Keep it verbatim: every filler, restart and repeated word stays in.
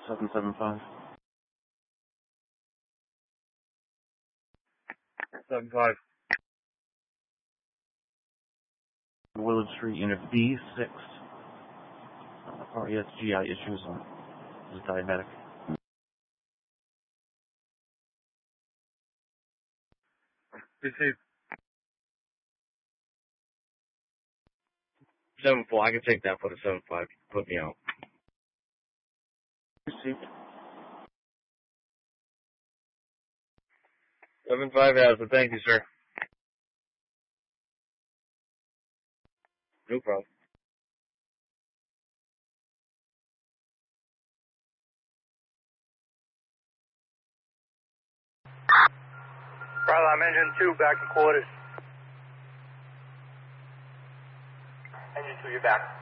seven seven five. seven five. Willard Street, Unit B six. Uh, party has G I issues and is diabetic. Received. seven four, I can take that for the seven five. Put me out. Received. seven five has it. Thank you, sir. No problem. Brother, I'm engine two, back in quarters. Engine two, you're back.